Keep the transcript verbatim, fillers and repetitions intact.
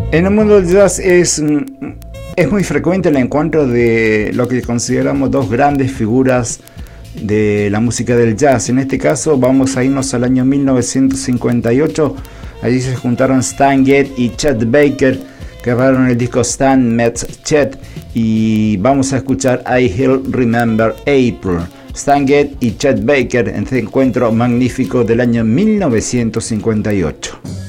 En el mundo del jazz es, es muy frecuente el encuentro de lo que consideramos dos grandes figuras de la música del jazz. En este caso vamos a irnos al año mil novecientos cincuenta y ocho. Allí se juntaron Stan Getz y Chet Baker, que grabaron el disco Stan Meets Chet, y vamos a escuchar I Still Remember April. Stan Getz y Chet Baker en este encuentro magnífico del año mil novecientos cincuenta y ocho.